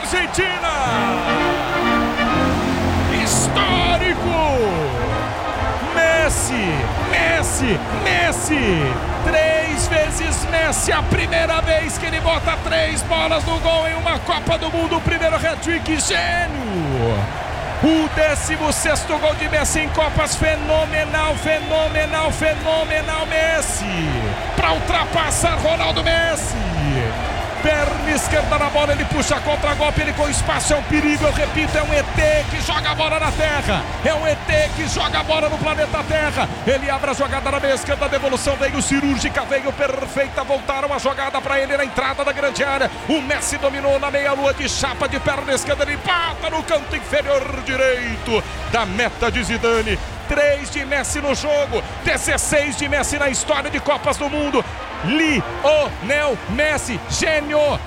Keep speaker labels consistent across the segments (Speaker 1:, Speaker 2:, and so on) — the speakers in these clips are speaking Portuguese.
Speaker 1: Argentina! Histórico! Messi! 3 vezes Messi, a primeira vez que ele bota 3 bolas no gol em uma Copa do Mundo, o primeiro hat-trick, gênio! O 16º gol de Messi em Copas, fenomenal, Messi! Para ultrapassar Ronaldo Messi! Perna esquerda na bola, ele puxa contra-golpe, ele com espaço, é um perigo, eu repito, é um ET que joga a bola na terra, é um ET que joga a bola no planeta Terra, ele abre a jogada na meia esquerda, a devolução veio cirúrgica, veio perfeita, voltaram a jogada para ele na entrada da grande área, o Messi dominou na meia-lua de chapa de perna esquerda, ele bata no canto inferior direito da meta de Zidane. 3 de Messi no jogo, 16 de Messi na história de Copas do Mundo. Lionel Messi, gênio,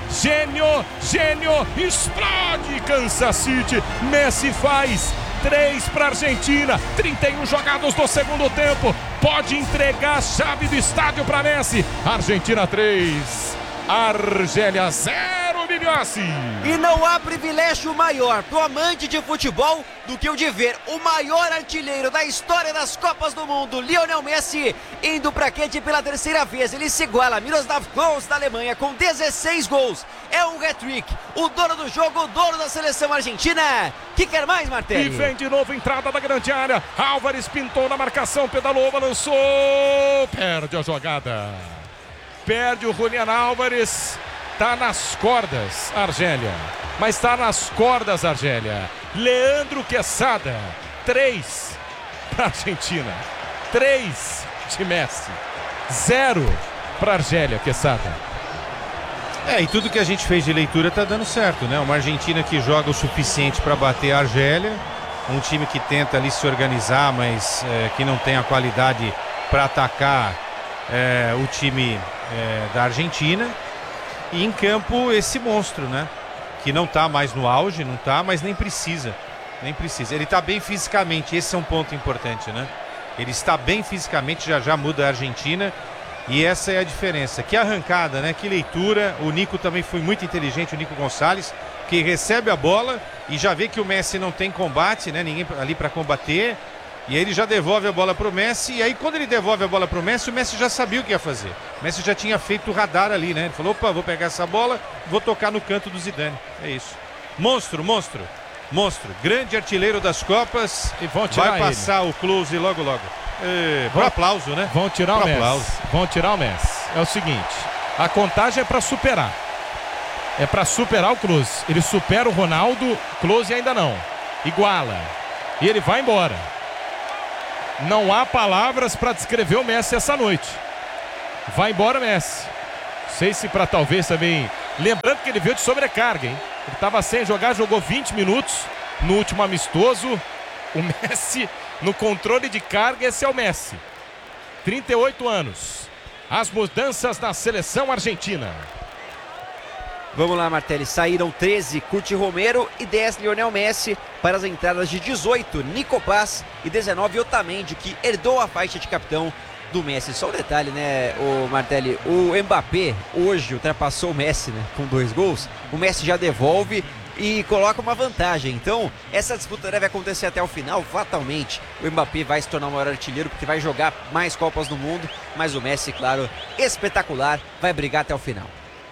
Speaker 1: explode Kansas City. Messi faz 3 para a Argentina, 31 jogados no segundo tempo, pode entregar a chave do estádio para Messi. Argentina 3, Argélia 0.
Speaker 2: E não há privilégio maior pro amante de futebol do que o de ver o maior artilheiro da história das Copas do Mundo, Lionel Messi, indo pra quente pela terceira vez. Ele se iguala a Miroslav Klose da Alemanha com 16 gols. É um hat-trick. O dono do jogo, o dono da seleção argentina. Que quer mais, Martelli?
Speaker 1: E vem de novo entrada da grande área. Álvares pintou na marcação, pedalou, balançou. Perde a jogada. Perde o Julián Álvares. Tá nas cordas, Argélia. Mas tá nas cordas, Argélia. Leandro Quesada. 3 para Argentina. 3 de Messi. 0 para Argélia, Quesada.
Speaker 3: E tudo que a gente fez de leitura tá dando certo, né? Uma Argentina que joga o suficiente para bater a Argélia. Um time que tenta ali se organizar, mas que não tem a qualidade para atacar o time da Argentina. E em campo esse monstro, né? Que não tá mais no auge, não tá, mas nem precisa. Ele tá bem fisicamente, esse é um ponto importante, né? Ele está bem fisicamente, já muda a Argentina. E essa é a diferença. Que arrancada, né? Que leitura. O Nico também foi muito inteligente, o Nico Gonçalves, que recebe a bola e já vê que o Messi não tem combate, né? Ninguém ali para combater. E aí ele já devolve a bola pro Messi. E aí quando ele devolve a bola pro Messi, o Messi já sabia o que ia fazer. O Messi já tinha feito o radar ali, né? Ele falou, opa, vou pegar essa bola, vou tocar no canto do Zidane. É isso. Monstro. Grande artilheiro das Copas.
Speaker 1: E vão tirar
Speaker 3: vai passar o Klose logo. Pro aplauso, né?
Speaker 1: Vão tirar o Messi. É o seguinte, a contagem é para superar. É para superar o Klose. Ele supera o Ronaldo, Klose ainda não. Iguala. E ele vai embora. Não há palavras para descrever o Messi essa noite. Vai embora Messi. Não sei se para talvez também... Lembrando que ele veio de sobrecarga, hein? Ele estava sem jogar, jogou 20 minutos no último amistoso. O Messi no controle de carga, esse é o Messi. 38 anos. As mudanças na seleção argentina.
Speaker 2: Vamos lá, Martelli. Saíram 13, Cuti Romero e 10, Lionel Messi, para as entradas de 18, Nico Paz e 19, Otamendi, que herdou a faixa de capitão do Messi. Só um detalhe, né, o Martelli, o Mbappé hoje ultrapassou o Messi, né, com 2 gols. O Messi já devolve e coloca uma vantagem. Então, essa disputa deve acontecer até o final. Fatalmente, o Mbappé vai se tornar o maior artilheiro, porque vai jogar mais Copas do Mundo. Mas o Messi, claro, espetacular, vai brigar até o final.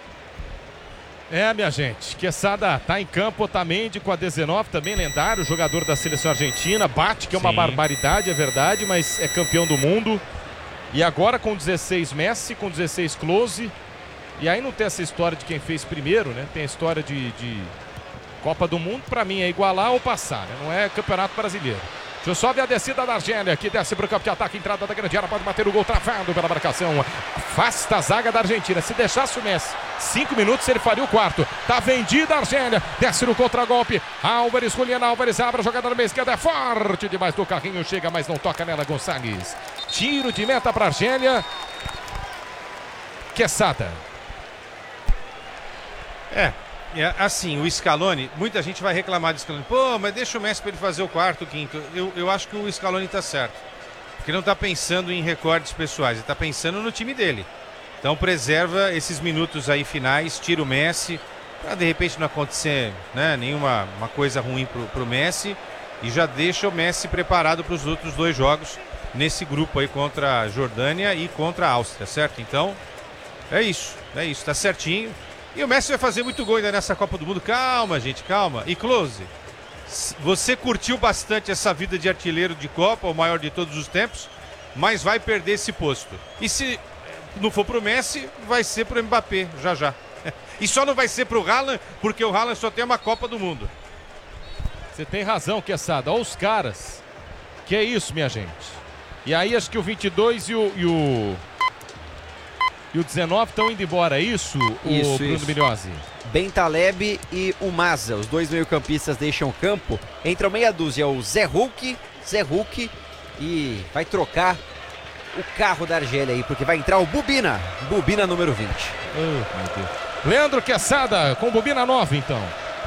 Speaker 1: Minha gente, Quesada tá em campo, Otamendi com a 19, também lendário, jogador da seleção argentina, bate, que é uma barbaridade, é verdade, mas é campeão do mundo. E agora com 16 Messi, com 16 Klose, e aí não tem essa história de quem fez primeiro, né? Tem a história de Copa do Mundo, pra mim é igualar ou passar, né? Não é Campeonato Brasileiro. Deixa eu só ver a descida da Argélia, que desce para o campo de ataque, entrada da grande área, pode bater o gol travado pela marcação. Afasta a zaga da Argentina. Se deixasse o Messi 5 minutos, ele faria o quarto. Tá vendida a Argélia, desce no contragolpe. Álvares, Julián Álvares, abre a jogada na meia esquerda, é forte demais do carrinho, chega, mas não toca nela, Gonçalves. Tiro de meta para a Argélia. Quesada.
Speaker 3: Assim, o Scaloni, muita gente vai reclamar do Scaloni. Pô, mas deixa o Messi para ele fazer o quarto, o quinto. Eu acho que o Scaloni tá certo. Porque não tá pensando em recordes pessoais, ele tá pensando no time dele. Então preserva esses minutos aí finais, tira o Messi, para de repente não acontecer, né, nenhuma coisa ruim pro Messi, e já deixa o Messi preparado para os outros 2 jogos nesse grupo aí contra a Jordânia e contra a Áustria, certo? Então, é isso, tá certinho. E o Messi vai fazer muito gol ainda nessa Copa do Mundo. Calma, gente, calma. E Close, você curtiu bastante essa vida de artilheiro de Copa, o maior de todos os tempos, mas vai perder esse posto. E se não for pro Messi, vai ser pro Mbappé, já. E só não vai ser pro Haaland, porque o Haaland só tem uma Copa do Mundo.
Speaker 1: Você tem razão, Quesada. Olha os caras. Que é isso, minha gente. E aí acho que o 22 e o 19 estão indo embora, é isso? O Bruno Migliozzi?
Speaker 2: Bentaleb e o Maza, os 2 meio-campistas deixam o campo. Entra meia dúzia, o Zé Hulk, e vai trocar o carro da Argélia aí, porque vai entrar o Bobina número 20.
Speaker 1: Oh, meu Deus. Leandro Quesada com Bobina 9, então.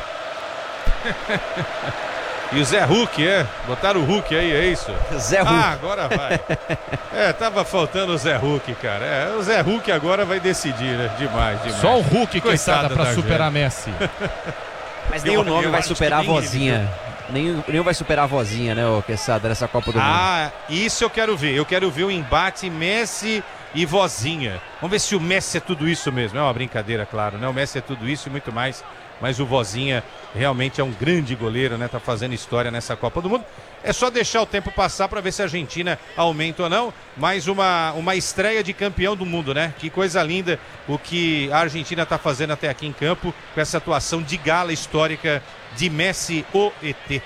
Speaker 3: E o Zé Hulk, botaram o Hulk aí, é isso?
Speaker 2: Zé Hulk.
Speaker 3: Agora vai. Tava faltando o Zé Hulk, cara. O Zé Hulk agora vai decidir, né? Demais.
Speaker 1: Só o Hulk, Quesada, pra superar Messi.
Speaker 2: Mas nem o nome vai superar a vozinha. Nenhum vai superar a vozinha, né, o Quesada, nessa Copa do Mundo.
Speaker 3: Isso eu quero ver. Eu quero ver o embate Messi e vozinha. Vamos ver se o Messi é tudo isso mesmo. É uma brincadeira, claro, né? O Messi é tudo isso e muito mais. Mas o vozinha realmente é um grande goleiro, né? Tá fazendo história nessa Copa do Mundo. É só deixar o tempo passar para ver se a Argentina aumenta ou não. Mais uma estreia de campeão do mundo, né? Que coisa linda o que a Argentina tá fazendo até aqui em campo, com essa atuação de gala histórica de Messi, o ET.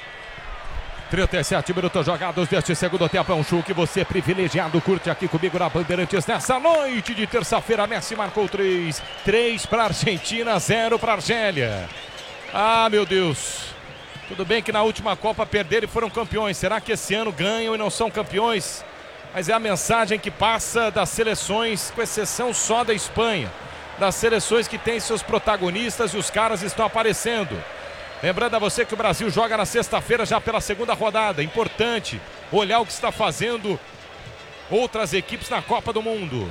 Speaker 1: 37 minutos jogados deste segundo tempo. É um show que você, privilegiado, curte aqui comigo na Bandeirantes nessa noite de terça-feira. Messi marcou 3 para a Argentina, 0 para a Argélia. Ah, meu Deus. Tudo bem que na última Copa perderam e foram campeões. Será que esse ano ganham e não são campeões? Mas é a mensagem que passa das seleções, com exceção só da Espanha. Das seleções que têm seus protagonistas e os caras estão aparecendo. Lembrando a você que o Brasil joga na sexta-feira já pela segunda rodada. Importante olhar o que está fazendo outras equipes na Copa do Mundo.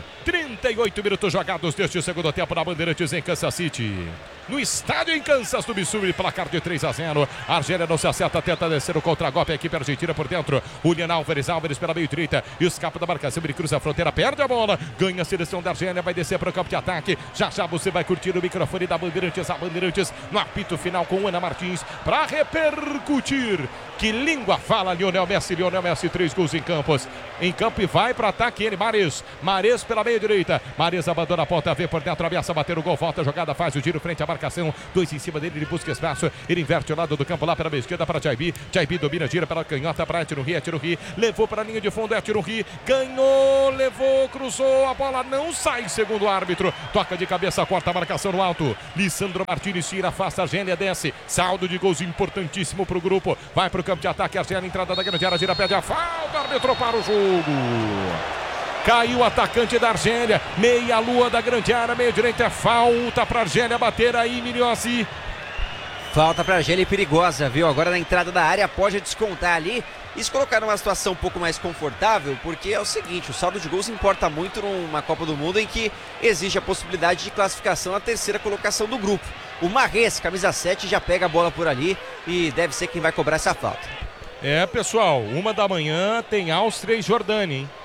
Speaker 1: 38 minutos jogados deste segundo tempo na Bandeirantes em Kansas City. No estádio em Kansas, do Missouri, placar de 3-0. A Argélia não se acerta, tenta descer o contra-golpe. A equipe argentina por dentro. Julián Álvares pela meio-direita. Escapa da marcação, ele cruza a fronteira, perde a bola. Ganha a seleção da Argélia, vai descer para o campo de ataque. Já você vai curtir o microfone da Bandeirantes. A Bandeirantes no apito final com Ana Martins para repercutir. Que língua fala Lionel Messi. Lionel Messi, 3 gols em campos. Em campo e vai para ataque ele, Mahrez pela meia-direita. Mahrez abandona a ponta, vê por dentro, ameaça bater o gol, volta a jogada, faz o giro frente à marcação. 2 em cima dele, ele busca espaço. Ele inverte o lado do campo lá pela esquerda para Jaibi. Jaibi domina, gira pela canhota para Etirohi. Levou para a linha de fundo, Etirohi. Ganhou, levou, cruzou. A bola não sai, segundo o árbitro. Toca de cabeça, corta a marcação no alto. Lissandro Martínez tira, afasta, a Argélia desce. Saldo de gols importantíssimo para o grupo. Vai para o campo de ataque, Argélia, entrada da grande área, gira, pede a falta. Árbitro para o jogo. Caiu o atacante da Argélia, meia-lua da grande área, meia-direita, falta para a Argélia bater aí, Migliozzi.
Speaker 2: Falta para a Argélia e perigosa, viu? Agora na entrada da área pode descontar ali e se colocar numa situação um pouco mais confortável, porque é o seguinte, o saldo de gols importa muito numa Copa do Mundo em que existe a possibilidade de classificação à terceira colocação do grupo. O Mahrez, camisa 7, já pega a bola por ali e deve ser quem vai cobrar essa falta.
Speaker 1: É, pessoal, 1h tem Áustria e Jordânia, hein?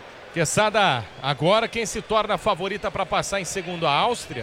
Speaker 1: Quesada, agora quem se torna a favorita para passar em segundo, a Áustria?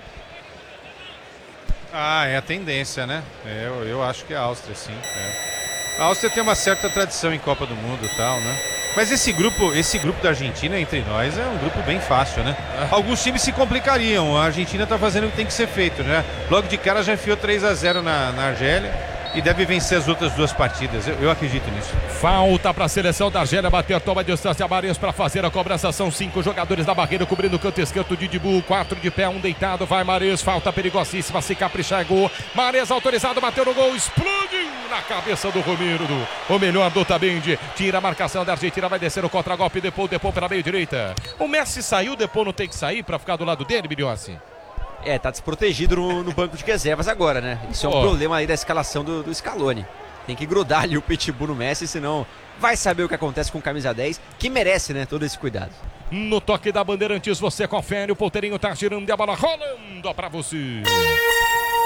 Speaker 3: É a tendência, né? Eu acho que é a Áustria, sim. A Áustria tem uma certa tradição em Copa do Mundo e tal, né? Mas esse grupo da Argentina, entre nós, é um grupo bem fácil, né? Alguns times se complicariam, a Argentina tá fazendo o que tem que ser feito, né? Logo de cara já enfiou 3-0 na Argélia. E deve vencer as outras 2 partidas, eu acredito nisso.
Speaker 1: Falta para a seleção da Argélia bater, toma a distância, Mahrez para fazer a cobrança, são 5 jogadores da barreira, cobrindo o canto esquerdo de Dibu, 4 de pé, 1 deitado, vai Mahrez, falta perigosíssima, se caprichar é gol, Mahrez autorizado, bateu no gol, explodiu na cabeça do Romero, o melhor do Otamendi, tira a marcação da Argentina, vai descer o contra-golpe, Depou pela meio direita. O Messi saiu, Depou não tem que sair para ficar do lado dele, Migliozzi?
Speaker 2: Tá desprotegido no banco de reservas agora, né? Isso é um problema aí da escalação do Scaloni. Tem que grudar ali o Pitbull no Messi, senão vai saber o que acontece com o camisa 10, que merece, né, todo esse cuidado.
Speaker 1: No toque da Bandeirantes, você confere, o ponteirinho tá girando e a bola rolando pra você.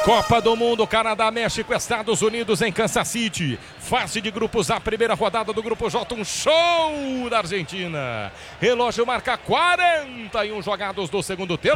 Speaker 1: Copa do Mundo, Canadá, México, Estados Unidos em Kansas City. Fase de grupos, a primeira rodada do grupo J, um show da Argentina. Relógio marca 41 jogados do segundo tempo.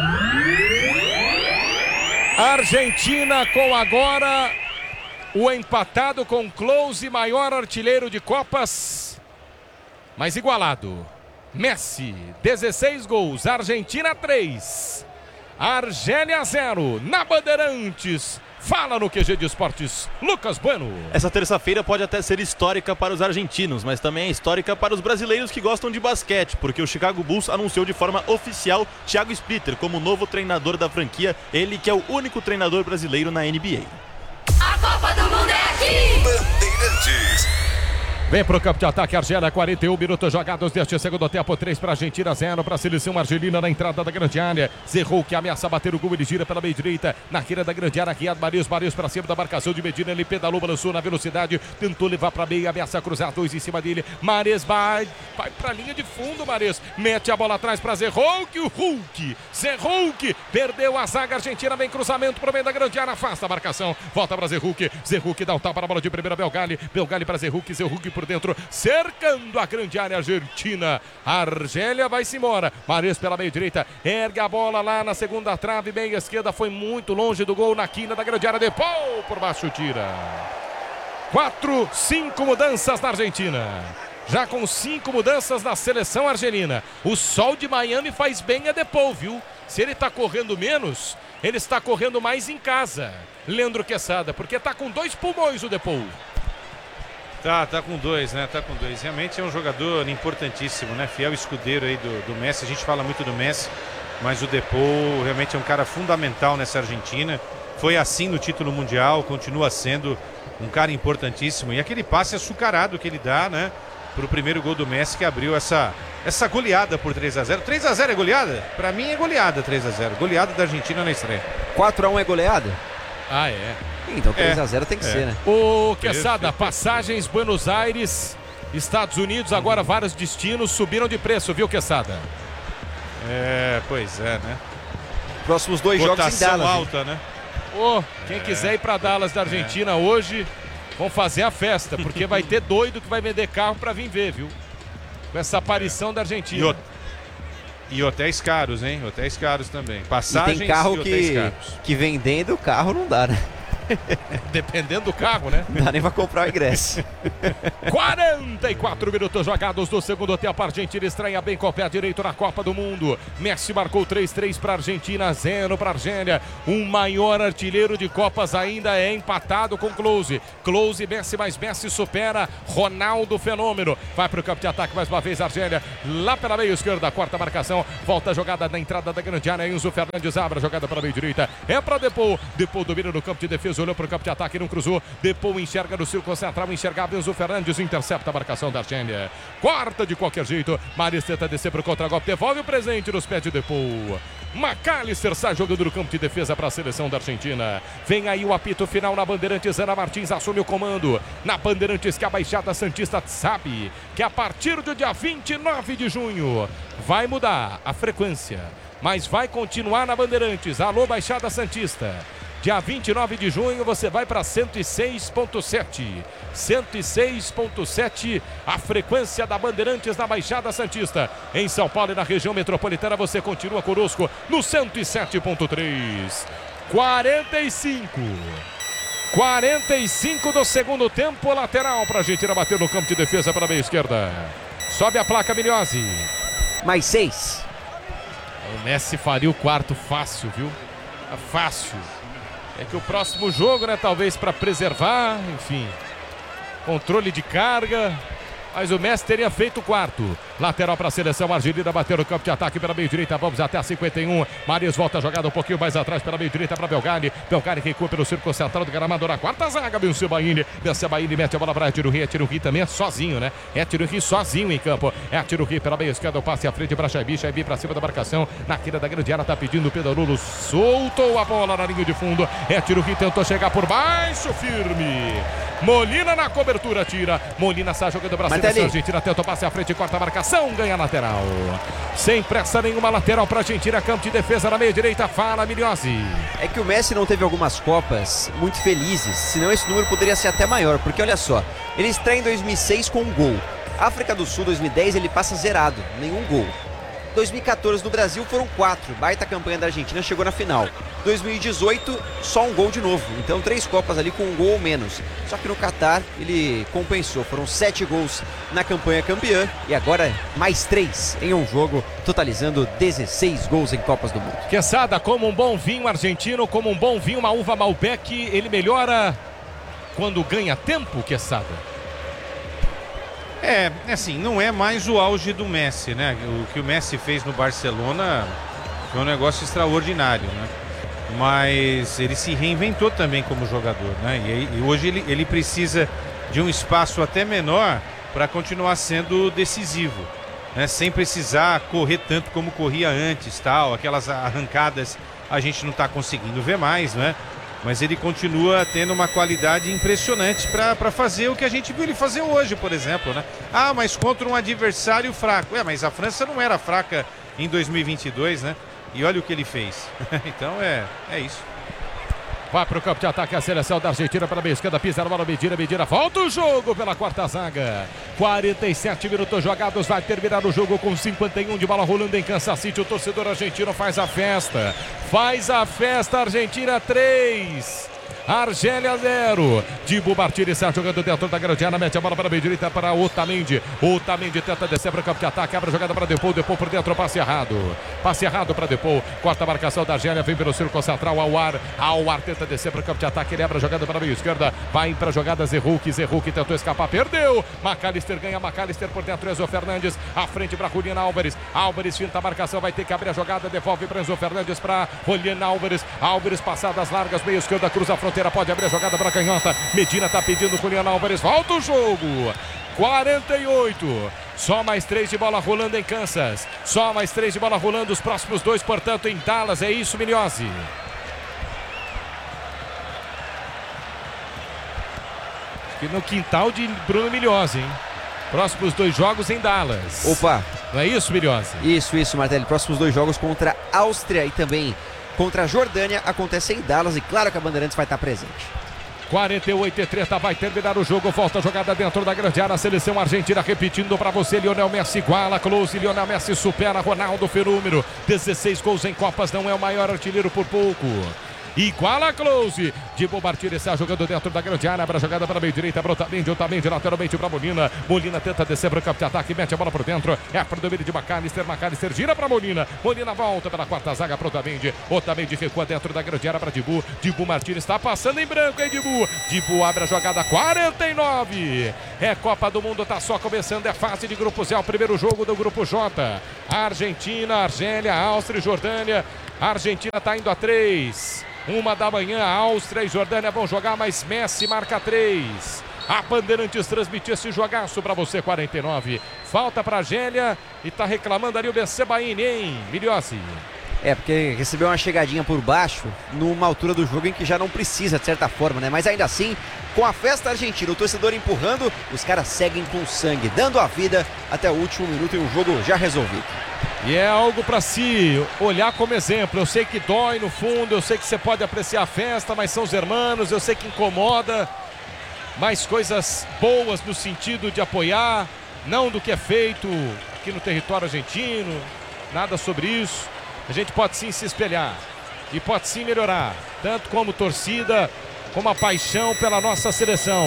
Speaker 1: Argentina com agora o empatado com Klose, maior artilheiro de Copas, mas igualado. Messi, 16 gols, Argentina 3. Argélia 0, na Bandeirantes. Fala no QG de Esportes, Lucas Bueno.
Speaker 4: Essa terça-feira pode até ser histórica para os argentinos, mas também é histórica para os brasileiros que gostam de basquete, porque o Chicago Bulls anunciou de forma oficial Thiago Splitter como novo treinador da franquia, ele que é o único treinador brasileiro na NBA.
Speaker 5: A Copa do Mundo é aqui!
Speaker 6: Bandeirantes.
Speaker 1: Vem pro campo de ataque, Argélia, 41 minutos jogados deste segundo tempo, 3 para a Argentina, 0 para a seleção argelina na entrada da grande área. Zerrou que ameaça bater o gol, ele gira pela meia direita, na queira da grande área, Riad Marius para cima da marcação de Medina, ele pedalou, balançou na velocidade, tentou levar para meia, ameaça cruzar, 2 em cima dele, Mares vai pra linha de fundo, Mares, mete a bola atrás para Zerrou, que o Hulk, Zerrou que perdeu a zaga argentina, vem cruzamento pro meio da grande área, afasta a marcação, volta para Zerrou que dá um tapa na bola de primeira, Belgali para Zerrou por dentro, cercando a grande área argentina. A Argélia vai-se embora. Mares pela meia direita, ergue a bola lá na segunda trave, meia esquerda, foi muito longe do gol na quina da grande área. Depou por baixo, tira. 5 mudanças na Argentina. Já com 5 mudanças na seleção argelina. O sol de Miami faz bem a Depou, viu? Se ele tá correndo menos, ele está correndo mais em casa. Leandro Quesada, porque tá com 2 pulmões o Depou.
Speaker 3: Tá com 2, né? Tá com 2. Realmente é um jogador importantíssimo, né? Fiel escudeiro aí do Messi. A gente fala muito do Messi, mas o Depou realmente é um cara fundamental nessa Argentina. Foi assim no título mundial, continua sendo um cara importantíssimo. E aquele passe açucarado que ele dá, né? Pro primeiro gol do Messi, que abriu essa goleada por 3-0. 3-0 é goleada? Pra mim é goleada 3-0. Goleada da Argentina na estreia.
Speaker 2: 4-1 é goleada?
Speaker 1: Ah, é.
Speaker 2: Então 3-0 tem que ser, né?
Speaker 1: Ô, Quesada, passagens Buenos Aires, Estados Unidos, agora vários destinos subiram de preço, viu, Quesada?
Speaker 3: Pois é, né?
Speaker 2: Próximos 2 jogos em Dallas.
Speaker 3: Alta, né?
Speaker 1: Quem quiser ir pra Dallas da Argentina hoje, vão fazer a festa, porque vai ter doido que vai vender carro pra vir ver, viu? Com essa aparição da Argentina.
Speaker 3: E hotéis caros, hein? Hotéis caros também. Passagens
Speaker 2: e tem carro
Speaker 3: hotéis caros.
Speaker 2: que vendendo o carro não dá, né?
Speaker 1: Dependendo do carro, né?
Speaker 2: Não dá nem pra comprar o ingresso.
Speaker 1: 44 minutos jogados do segundo tempo. A Argentina estranha bem com o pé direito na Copa do Mundo. Messi marcou 3-3 para a Argentina, 0 para a Argélia. Um maior artilheiro de Copas ainda é empatado com Klose. Klose, Messi, mais Messi supera Ronaldo Fenômeno. Vai para o campo de ataque mais uma vez a Argélia. Lá pela meia esquerda, quarta marcação. Volta a jogada na entrada da grande área. Enzo Fernandes abre a jogada para a meia direita. É para Depou. Depou domina no campo de defesa. Olhou para o campo de ataque, não cruzou. Depou enxerga no círculo central, enxergava Enzo Fernandes, intercepta a marcação da Argélia. Corta de qualquer jeito. Maris tenta descer para o contra-golpe, devolve o presente nos pés de Depou. McAllister sai jogando no campo de defesa para a seleção da Argentina. Vem aí o apito final na Bandeirantes. Ana Martins assume o comando. Na Bandeirantes, que a Baixada Santista sabe que a partir do dia 29 de junho vai mudar a frequência, mas vai continuar na Bandeirantes. Alô, Baixada Santista. Dia 29 de junho você vai para 106.7. 106.7, a frequência da Bandeirantes na Baixada Santista. Em São Paulo e na região metropolitana você continua conosco no 107.3. 45 do segundo tempo, lateral para a Argentina bater no campo de defesa para a meia esquerda. Sobe a placa, Milhose.
Speaker 2: Mais 6.
Speaker 1: O Messi faria o quarto fácil, viu? Fácil. É que o próximo jogo, né, talvez para preservar, enfim, controle de carga, mas o Messi teria feito o quarto. Lateral para a seleção argelina, bateu no campo de ataque pela meia direita, vamos até a 51. Marius volta a jogada um pouquinho mais atrás pela meia direita para Belgali. Belgali recua pelo círculo central do gramado na quarta zaga, Bensebaini. Bensebaini mete a bola para Etiruhi. Etiruhi também é sozinho, né? Etiruhi sozinho em campo. Etiruhi pela meia esquerda, o passe à frente para Xaibi. Xaibi para cima da marcação, na quina da grande área, tá pedindo o Pedalulo. Soltou a bola na linha de fundo. Etiruhi tentou chegar por baixo, firme. Molina na cobertura, tira. Molina sai jogando para a seleção argentina, tenta o passe à frente, corta a marcação. seleção ganha lateral. Sem pressa nenhuma, lateral para a Argentina, campo de defesa na meia direita, fala Milhozzi.
Speaker 2: É que o Messi não teve algumas Copas muito felizes, senão esse número poderia ser até maior, porque olha só, ele estreia em 2006 com um gol. África do Sul, 2010, ele passa zerado, nenhum gol. 2014 no Brasil foram 4, baita campanha da Argentina, chegou na final. 2018, só um gol de novo, então 3 Copas ali com um gol ou menos. Só que no Catar ele compensou, foram 7 gols na campanha campeã e agora mais 3 em um jogo, totalizando 16 gols em Copas do Mundo.
Speaker 1: Quesada, como um bom vinho argentino, como um bom vinho, uma uva Malbec, ele melhora quando ganha tempo, Quesada?
Speaker 3: Assim, não é mais o auge do Messi, né? O que o Messi fez no Barcelona foi um negócio extraordinário, né? Mas ele se reinventou também como jogador, né? E hoje ele precisa de um espaço até menor para continuar sendo decisivo, né? Sem precisar correr tanto como corria antes, tal. Aquelas arrancadas a gente não está conseguindo ver mais, né? Mas ele continua tendo uma qualidade impressionante para fazer o que a gente viu ele fazer hoje, por exemplo, né? Ah, mas contra um adversário fraco. Mas a França não era fraca em 2022, né? E olha o que ele fez. Então é isso.
Speaker 1: Vai para o campo de ataque a seleção da Argentina para a meia esquerda, pisa na bola, Medina, volta o jogo pela quarta zaga. 47 minutos jogados, vai terminar o jogo com 51 de bola rolando em Kansas City. O torcedor argentino faz a festa, Argentina 3. Argélia 0. Dibu Martínez está jogando dentro da grande área, mete a bola para a meia direita para Otamendi. Otamendi tenta descer para o campo de ataque, abre a jogada para Depou por dentro, passe errado para Depou, corta a marcação da Argélia, vem pelo círculo central, ao ar tenta descer para o campo de ataque, ele abre a jogada para a meia esquerda, vai para a jogada Zerruki tentou escapar, perdeu, McAllister ganha, por dentro, Enzo Fernandes, à frente para Julián Álvares finta a marcação, vai ter que abrir a jogada, devolve para Enzo Fernandes, para Julián Álvares passadas largas, meia esquerda, cruza a fronteira, pode abrir a jogada para a canhota, Medina está pedindo, Julián Álvares, volta o jogo, 48, só mais 3 de bola rolando em Kansas, só mais 3 de bola rolando, os próximos 2, portanto, em Dallas, é isso, Milhozzi. Aqui no quintal de Bruno Milhozzi, hein? Próximos 2 jogos em Dallas.
Speaker 2: Opa!
Speaker 1: Não é isso, Milhozzi?
Speaker 2: Isso, Martelli. Próximos 2 jogos contra a Áustria e também contra a Jordânia acontecem em Dallas e claro que a Bandeirantes vai estar presente.
Speaker 1: 48-30, vai terminar o jogo, volta a jogada dentro da grande área, a seleção argentina repetindo para você, Lionel Messi iguala, close, Lionel Messi supera Ronaldo Fenômeno, 16 gols em Copas, não é o maior artilheiro por pouco. Iguala Close, Dibu Martínez está jogando dentro da grande área, abre a jogada para a meia direita, Otamendi lateralmente para Molina tenta descer para o campo de ataque, mete a bola por dentro, é para o domínio de McAllister gira para Molina volta pela quarta zaga para Otamendi recua dentro da grande área para Dibu Martínez está passando em branco, hein Dibu abre a jogada, 49, é Copa do Mundo, tá só começando, é fase de grupos, é o primeiro jogo do grupo J, Argentina, Argélia, Áustria e Jordânia, a Argentina está indo a 3, 1 da manhã, Áustria e Jordânia vão jogar, mas Messi marca 3. A Bandeirantes transmitiu esse jogaço para você, 49. Falta para a Argélia e tá reclamando ali o Bensebaini, hein, Milhozzi?
Speaker 2: Porque recebeu uma chegadinha por baixo numa altura do jogo em que já não precisa, de certa forma, né? Mas ainda assim, com a festa argentina, o torcedor empurrando, os caras seguem com sangue, dando a vida até o último minuto e um jogo já resolvido.
Speaker 1: E é algo para se olhar como exemplo. Eu sei que dói no fundo, eu sei que você pode apreciar a festa, mas são os hermanos, eu sei que incomoda, mas coisas boas no sentido de apoiar, não do que é feito aqui no território argentino, nada sobre isso. A gente pode sim se espelhar e pode sim melhorar, tanto como torcida, como a paixão pela nossa seleção.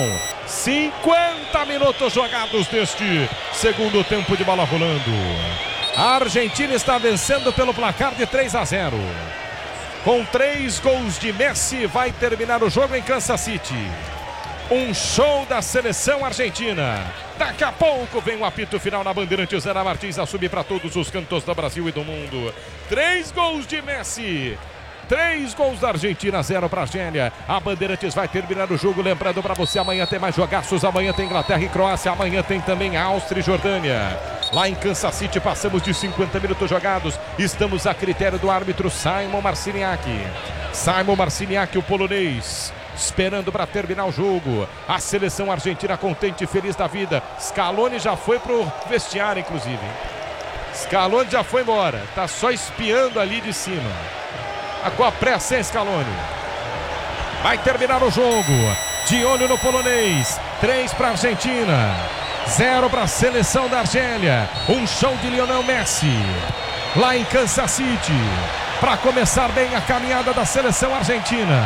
Speaker 1: 50 minutos jogados deste segundo tempo de bola rolando. A Argentina está vencendo pelo placar de 3-0. Com 3 gols de Messi, vai terminar o jogo em Kansas City. Um show da seleção argentina. Daqui a pouco vem o apito final na Bandeirantes. Ana Martins a subir para todos os cantos do Brasil e do mundo. 3 gols de Messi. 3 gols da Argentina, 0 para a Argélia. A Bandeirantes vai terminar o jogo. Lembrando para você, amanhã tem mais jogaços. Amanhã tem Inglaterra e Croácia. Amanhã tem também Áustria e Jordânia. Lá em Kansas City passamos de 50 minutos jogados. Estamos a critério do árbitro Simon Marciniak. Simon Marciniak, o polonês. esperando para terminar o jogo. A seleção argentina contente e feliz da vida. Scaloni já foi pro vestiário, inclusive. Scaloni já foi embora. Tá só espiando ali de cima. Com a pressa, Scaloni. Vai terminar o jogo. De olho no polonês. 3 para a Argentina. 0 para a seleção da Argélia. Um show de Lionel Messi. Lá em Kansas City. Para começar bem a caminhada da seleção argentina.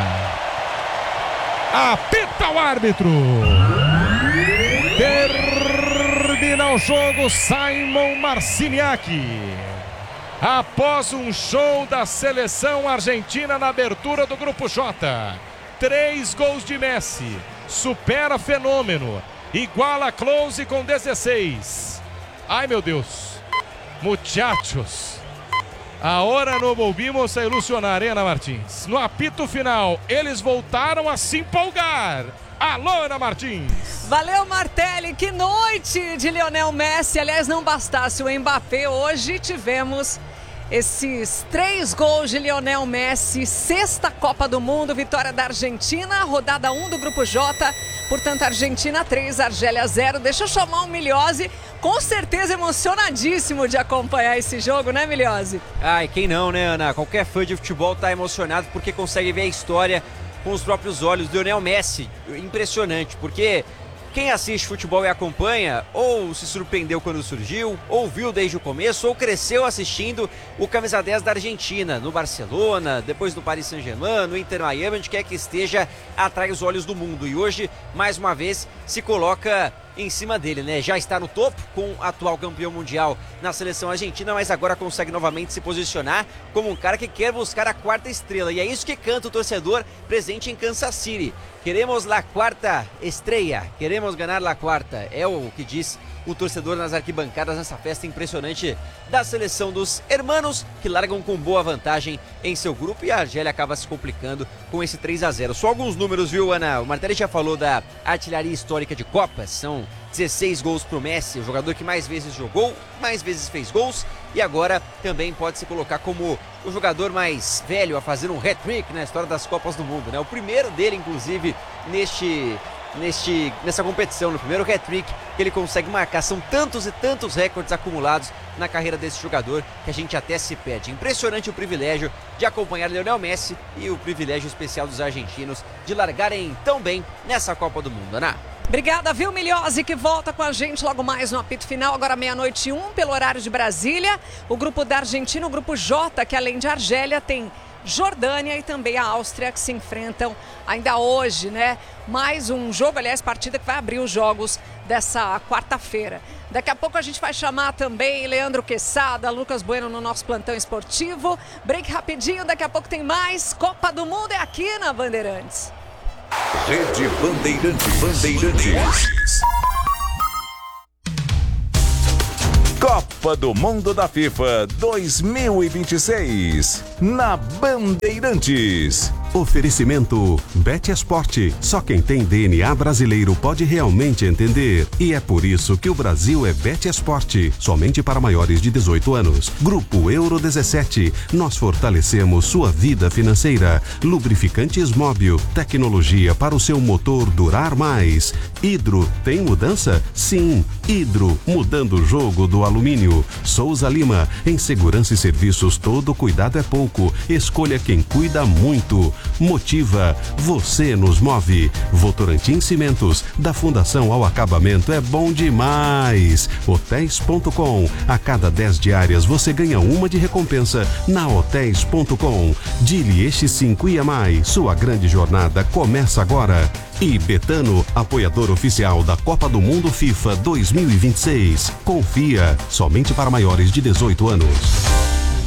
Speaker 1: Apita o árbitro. Termina o jogo Simon Marciniak. Após um show da seleção argentina na abertura do Grupo J. 3 gols de Messi. Supera Fenômeno. Iguala Close com 16. Ai, meu Deus. Muchachos. Agora não volvimos a ilusionar, Ana Martins. No apito final, eles voltaram a se empolgar. Alô, Ana Martins.
Speaker 6: Valeu, Martelli. Que noite de Lionel Messi. Aliás, não bastasse o Mbappé, hoje tivemos esses 3 gols de Lionel Messi. 6ª Copa do Mundo, vitória da Argentina, rodada 1 do Grupo J. Portanto, Argentina 3, Argélia 0. Deixa eu chamar o Miliose, com certeza emocionadíssimo de acompanhar esse jogo, né, Miliose?
Speaker 2: Ai, quem não, né, Ana? Qualquer fã de futebol tá emocionado porque consegue ver a história com os próprios olhos. Lionel Messi, impressionante, porque quem assiste futebol e acompanha, ou se surpreendeu quando surgiu, ou viu desde o começo, ou cresceu assistindo o camisa 10 da Argentina, no Barcelona, depois no Paris Saint-Germain, no Inter Miami, onde quer que esteja, atrai os olhos do mundo. E hoje, mais uma vez, se coloca em cima dele, né? Já está no topo com o atual campeão mundial na seleção argentina, mas agora consegue novamente se posicionar como um cara que quer buscar a 4ª estrela. E é isso que canta o torcedor presente em Kansas City. Queremos la 4ª estrela, queremos ganhar la 4ª. É o que diz o torcedor nas arquibancadas nessa festa impressionante da seleção dos hermanos, que largam com boa vantagem em seu grupo, e a Argélia acaba se complicando com esse 3-0. Só alguns números, viu, Ana? O Martelli já falou da artilharia histórica de Copas, são 16 gols pro Messi, o jogador que mais vezes jogou, mais vezes fez gols, e agora também pode se colocar como o jogador mais velho a fazer um hat-trick na história das Copas do Mundo, né? O primeiro dele, inclusive, nessa competição, no primeiro hat-trick que ele consegue marcar. São tantos e tantos recordes acumulados na carreira desse jogador que a gente até se perde. Impressionante o privilégio de acompanhar Lionel Messi e o privilégio especial dos argentinos de largarem tão bem nessa Copa do Mundo, Ana.
Speaker 6: Obrigada, viu, Miliose, que volta com a gente logo mais no apito final, agora 00:01, pelo horário de Brasília. O grupo da Argentina, o grupo J, que além de Argélia tem Jordânia e também a Áustria, que se enfrentam ainda hoje, né? Mais um jogo, aliás, partida que vai abrir os jogos dessa quarta-feira. Daqui a pouco a gente vai chamar também Leandro Quesada, Lucas Bueno no nosso plantão esportivo. Break rapidinho, daqui a pouco tem mais. Copa do Mundo é aqui na Bandeirantes.
Speaker 7: Rede Bandeirantes. Copa do Mundo da FIFA 2026 na Bandeirantes.
Speaker 8: Oferecimento Bet Esporte. Só quem tem DNA brasileiro pode realmente entender. E é por isso que o Brasil é Bet Esporte. Somente para maiores de 18 anos. Grupo Euro 17. Nós fortalecemos sua vida financeira. Lubrificantes Móbil. Tecnologia para o seu motor durar mais. Hidro. Tem mudança? Sim. Hidro. Mudando o jogo do alumínio. Souza Lima. Em segurança e serviços, todo cuidado é pouco. Escolha quem cuida muito. Motiva, você nos move. Votorantim Cimentos, da fundação ao acabamento é bom demais. Hotéis.com, a cada 10 diárias você ganha uma de recompensa na Hotéis.com. Dili X5 IMAI, sua grande jornada começa agora. E Betano, apoiador oficial da Copa do Mundo FIFA 2026. Confia, somente para maiores de 18 anos.